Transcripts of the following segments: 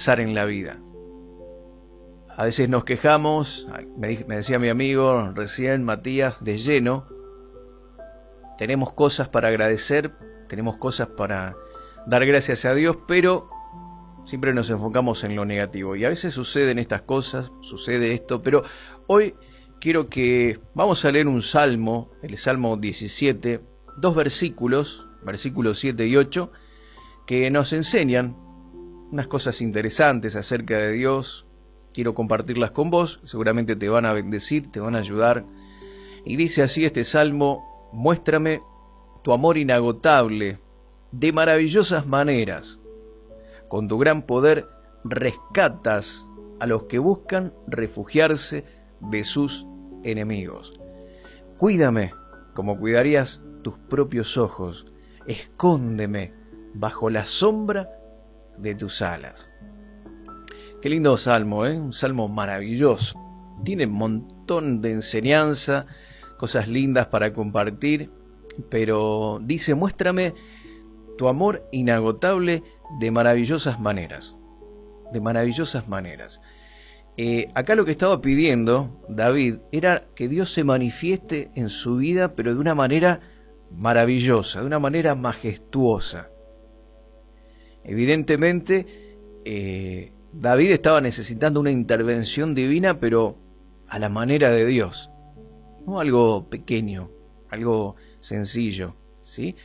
avanzar en la vida. A veces nos quejamos, me decía mi amigo recién, Matías, de lleno. Tenemos cosas para agradecer, tenemos cosas para dar gracias a Dios, pero siempre nos enfocamos en lo negativo. Y a veces suceden estas cosas, sucede esto, pero hoy quiero que vamos a leer un salmo, el Salmo 17, dos versículos, versículos 7 y 8, que nos enseñan unas cosas interesantes acerca de Dios. Quiero compartirlas con vos, seguramente te van a bendecir, te van a ayudar. Y dice así este salmo: muéstrame tu amor inagotable de maravillosas maneras. Con tu gran poder rescatas a los que buscan refugiarse de sus enemigos. Cuídame como cuidarías tus propios ojos. Escóndeme bajo la sombra de tus alas. Qué lindo salmo, ¿eh? Un salmo maravilloso. Tiene un montón de enseñanza, cosas lindas para compartir, pero dice: muéstrame tu amor inagotable de maravillosas maneras. De maravillosas maneras. Acá lo que estaba pidiendo David era que Dios se manifieste en su vida, pero de una manera maravillosa, de una manera majestuosa. Evidentemente, David estaba necesitando una intervención divina, pero a la manera de Dios. No algo pequeño, algo sencillo, ¿sí?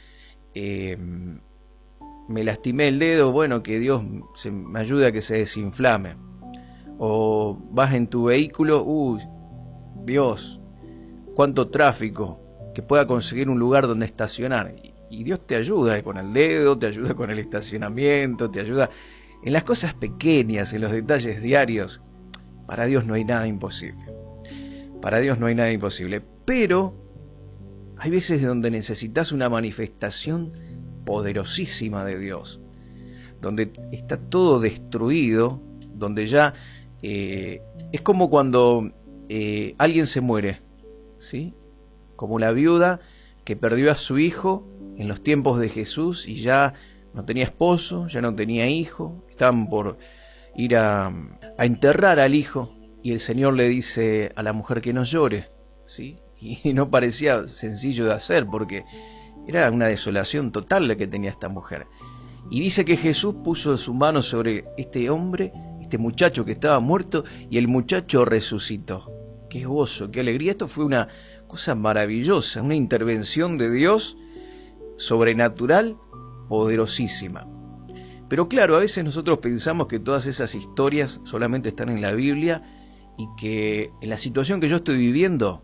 Me lastimé el dedo, bueno, que Dios me ayude a que se desinflame. O vas en tu vehículo, Dios, cuánto tráfico, que pueda conseguir un lugar donde estacionar. Y Dios te ayuda con el dedo, te ayuda con el estacionamiento, te ayuda en las cosas pequeñas, en los detalles diarios. Para Dios no hay nada imposible. Para Dios no hay nada imposible. Pero hay veces donde necesitas una manifestación poderosísima de Dios, donde está todo destruido, donde ya es como cuando alguien se muere, ¿sí? Como la viuda que perdió a su hijo en los tiempos de Jesús y ya no tenía esposo, ya no tenía hijo, estaban por ir a enterrar al hijo y el Señor le dice a la mujer que no llore, ¿sí? Y no parecía sencillo de hacer porque era una desolación total la que tenía esta mujer. Y dice que Jesús puso su mano sobre este hombre, este muchacho que estaba muerto, y el muchacho resucitó. ¡Qué gozo, qué alegría! Esto fue una cosa maravillosa, una intervención de Dios sobrenatural, poderosísima. Pero claro, a veces nosotros pensamos que todas esas historias solamente están en la Biblia y que en la situación que yo estoy viviendo,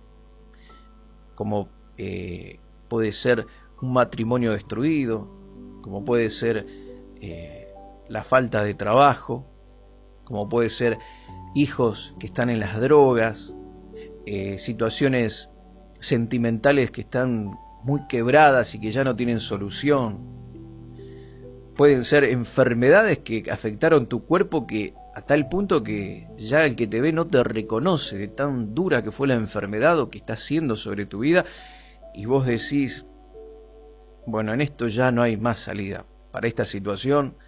como puede ser un matrimonio destruido, como puede ser la falta de trabajo, como puede ser hijos que están en las drogas, situaciones sentimentales que están muy quebradas y que ya no tienen solución. Pueden ser enfermedades que afectaron tu cuerpo que a tal punto que ya el que te ve no te reconoce de tan dura que fue la enfermedad o que está haciendo sobre tu vida, y vos decís: bueno, en esto ya no hay más salida. Para esta situación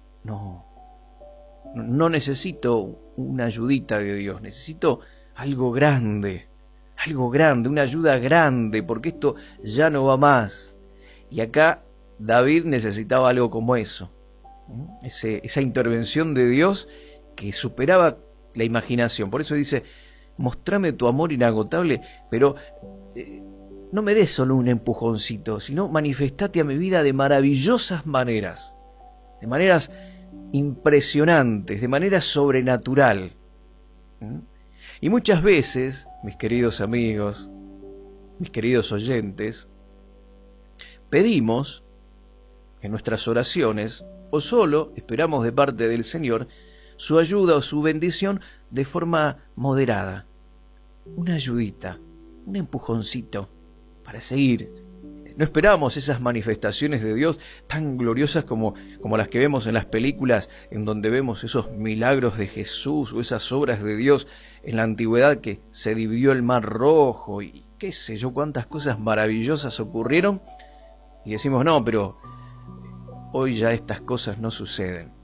no necesito una ayudita de Dios, necesito algo grande, una ayuda grande, porque esto ya no va más. Y acá David necesitaba algo como eso, esa intervención de Dios que superaba la imaginación. Por eso dice: mostrame tu amor inagotable, pero no me des solo un empujoncito, sino manifestate a mi vida de maravillosas maneras, de maneras impresionantes, de manera sobrenatural. Y muchas veces, mis queridos amigos, mis queridos oyentes, pedimos en nuestras oraciones, o solo esperamos de parte del Señor su ayuda o su bendición de forma moderada. Una ayudita, un empujoncito para seguir. No esperamos esas manifestaciones de Dios tan gloriosas como las que vemos en las películas, en donde vemos esos milagros de Jesús o esas obras de Dios en la antigüedad, que se dividió el mar rojo y qué sé yo, cuántas cosas maravillosas ocurrieron. Y decimos: no, pero hoy ya estas cosas no suceden.